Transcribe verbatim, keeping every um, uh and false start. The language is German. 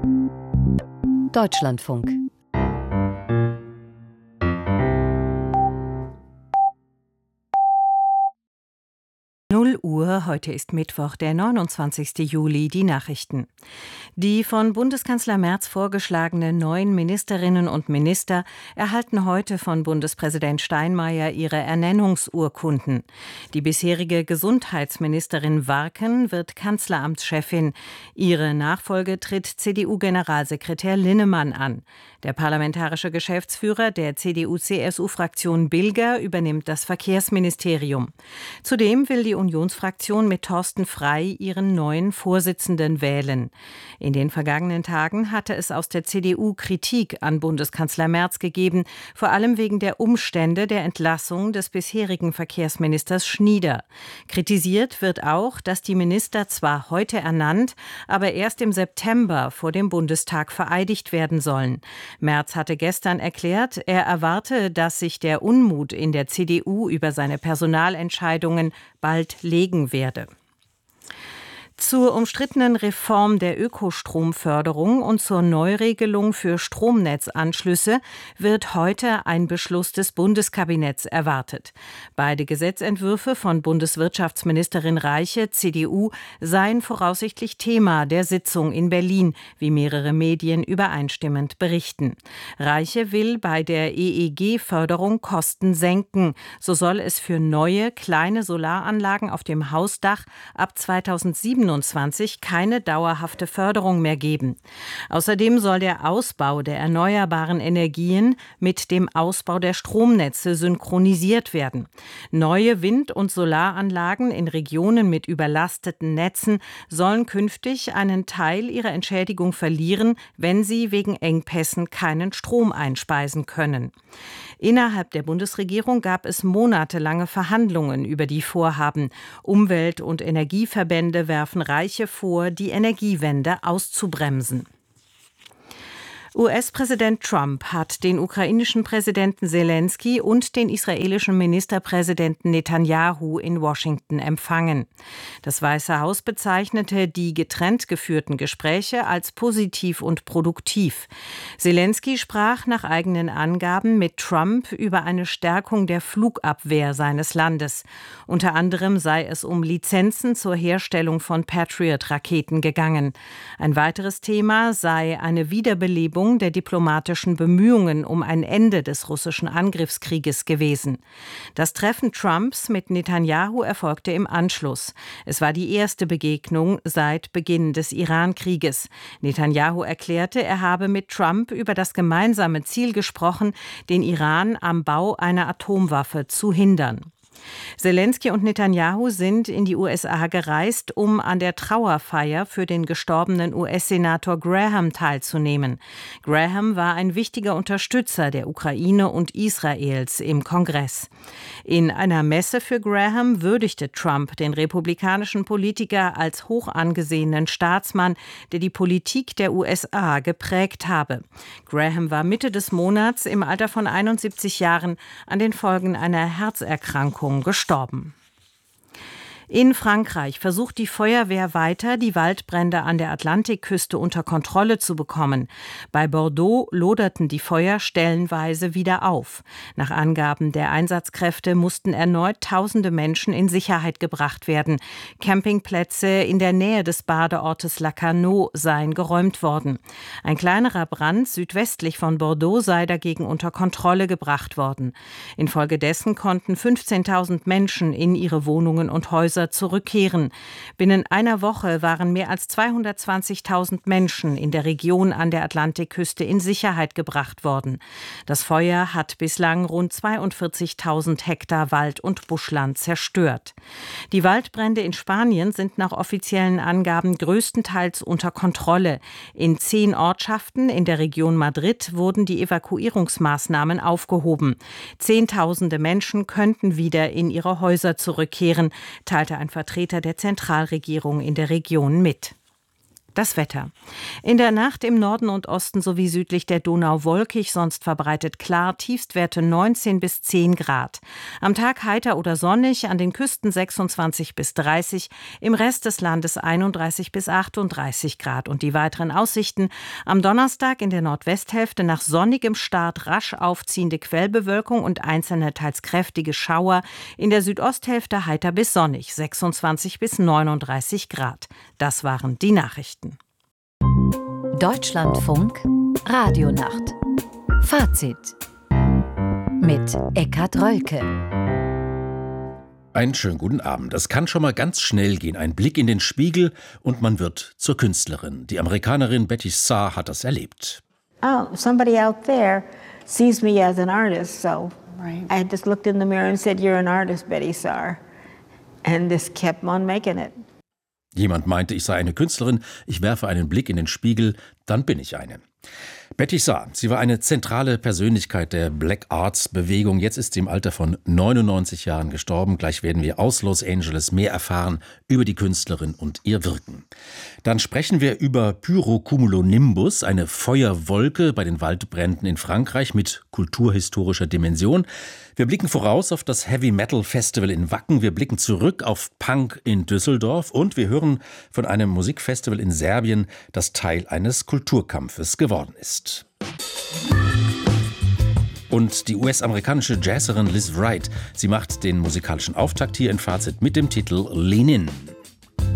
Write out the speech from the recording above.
Deutschlandfunk. null Uhr, heute ist Mittwoch, der neunundzwanzigste Juli, die Nachrichten. Die von Bundeskanzler Merz vorgeschlagenen neuen Ministerinnen und Minister erhalten heute von Bundespräsident Steinmeier ihre Ernennungsurkunden. Die bisherige Gesundheitsministerin Warken wird Kanzleramtschefin. Ihre Nachfolge tritt C D U-Generalsekretär Linnemann an. Der parlamentarische Geschäftsführer der C D U-C S U-Fraktion Bilger übernimmt das Verkehrsministerium. Zudem will die Unionsfraktion mit Thorsten Frey ihren neuen Vorsitzenden wählen. In den vergangenen Tagen hatte es aus der C D U Kritik an Bundeskanzler Merz gegeben, vor allem wegen der Umstände der Entlassung des bisherigen Verkehrsministers Schnieder. Kritisiert wird auch, dass die Minister zwar heute ernannt, aber erst im September vor dem Bundestag vereidigt werden sollen. Merz hatte gestern erklärt, er erwarte, dass sich der Unmut in der C D U über seine Personalentscheidungen bald legen werde. Zur umstrittenen Reform der Ökostromförderung und zur Neuregelung für Stromnetzanschlüsse wird heute ein Beschluss des Bundeskabinetts erwartet. Beide Gesetzentwürfe von Bundeswirtschaftsministerin Reiche, C D U, seien voraussichtlich Thema der Sitzung in Berlin, wie mehrere Medien übereinstimmend berichten. Reiche will bei der E E G-Förderung Kosten senken. So soll es für neue, kleine Solaranlagen auf dem Hausdach ab zweitausendsiebenundzwanzig keine dauerhafte Förderung mehr geben. Außerdem soll der Ausbau der erneuerbaren Energien mit dem Ausbau der Stromnetze synchronisiert werden. Neue Wind- und Solaranlagen in Regionen mit überlasteten Netzen sollen künftig einen Teil ihrer Entschädigung verlieren, wenn sie wegen Engpässen keinen Strom einspeisen können. Innerhalb der Bundesregierung gab es monatelange Verhandlungen über die Vorhaben. Umwelt- und Energieverbände werfen Reiche vor, die Energiewende auszubremsen. U S-Präsident Trump hat den ukrainischen Präsidenten Selensky und den israelischen Ministerpräsidenten Netanyahu in Washington empfangen. Das Weiße Haus bezeichnete die getrennt geführten Gespräche als positiv und produktiv. Selensky sprach nach eigenen Angaben mit Trump über eine Stärkung der Flugabwehr seines Landes. Unter anderem sei es um Lizenzen zur Herstellung von Patriot-Raketen gegangen. Ein weiteres Thema sei eine Wiederbelebung der diplomatischen Bemühungen um ein Ende des russischen Angriffskrieges gewesen. Das Treffen Trumps mit Netanyahu erfolgte im Anschluss. Es war die erste Begegnung seit Beginn des Iran-Krieges. Netanyahu erklärte, er habe mit Trump über das gemeinsame Ziel gesprochen, den Iran am Bau einer Atomwaffe zu hindern. Selensky und Netanyahu sind in die U S A gereist, um an der Trauerfeier für den gestorbenen U S-Senator Graham teilzunehmen. Graham war ein wichtiger Unterstützer der Ukraine und Israels im Kongress. In einer Messe für Graham würdigte Trump den republikanischen Politiker als hoch angesehenen Staatsmann, der die Politik der U S A geprägt habe. Graham war Mitte des Monats im Alter von einundsiebzig Jahren an den Folgen einer Herzerkrankung gestorben. In Frankreich versucht die Feuerwehr weiter, die Waldbrände an der Atlantikküste unter Kontrolle zu bekommen. Bei Bordeaux loderten die Feuer stellenweise wieder auf. Nach Angaben der Einsatzkräfte mussten erneut tausende Menschen in Sicherheit gebracht werden. Campingplätze in der Nähe des Badeortes Lacanau seien geräumt worden. Ein kleinerer Brand südwestlich von Bordeaux sei dagegen unter Kontrolle gebracht worden. Infolgedessen konnten fünfzehntausend Menschen in ihre Wohnungen und Häuser zurückkehren. Binnen einer Woche waren mehr als zweihundertzwanzigtausend Menschen in der Region an der Atlantikküste in Sicherheit gebracht worden. Das Feuer hat bislang rund zweiundvierzigtausend Hektar Wald- und Buschland zerstört. Die Waldbrände in Spanien sind nach offiziellen Angaben größtenteils unter Kontrolle. In zehn Ortschaften in der Region Madrid wurden die Evakuierungsmaßnahmen aufgehoben. Zehntausende Menschen könnten wieder in ihre Häuser zurückkehren, teilte ein Vertreter der Zentralregierung in der Region mit. Das Wetter. In der Nacht im Norden und Osten sowie südlich der Donau wolkig, sonst verbreitet klar, Tiefstwerte neunzehn bis zehn Grad. Am Tag heiter oder sonnig, an den Küsten sechsundzwanzig bis dreißig, im Rest des Landes einunddreißig bis achtunddreißig Grad. Und die weiteren Aussichten: am Donnerstag in der Nordwesthälfte nach sonnigem Start rasch aufziehende Quellbewölkung und einzelne teils kräftige Schauer, in der Südosthälfte heiter bis sonnig, sechsundzwanzig bis neununddreißig Grad. Das waren die Nachrichten. Deutschlandfunk Radionacht. Fazit mit Eckhard Rölke. Einen schönen guten Abend. Es kann schon mal ganz schnell gehen. Ein Blick in den Spiegel und man wird zur Künstlerin. Die Amerikanerin Betty Saar hat das erlebt. Oh, somebody out there sees me as an artist, so right. I just looked in the mirror and said, "You're an artist, Betty Saar," and just kept on making it. Jemand meinte, ich sei eine Künstlerin, ich werfe einen Blick in den Spiegel, dann bin ich eine. Betty Saar, sie war eine zentrale Persönlichkeit der Black Arts Bewegung. Jetzt ist sie im Alter von neunundneunzig Jahren gestorben. Gleich werden wir aus Los Angeles mehr erfahren über die Künstlerin und ihr Wirken. Dann sprechen wir über Pyrocumulonimbus, eine Feuerwolke bei den Waldbränden in Frankreich mit kulturhistorischer Dimension. Wir blicken voraus auf das Heavy Metal Festival in Wacken. Wir blicken zurück auf Punk in Düsseldorf und wir hören von einem Musikfestival in Serbien, das Teil eines Kulturkampfes geworden ist. Und die U S-amerikanische Jazzerin Liz Wright, sie macht den musikalischen Auftakt hier in Fazit mit dem Titel Lean In.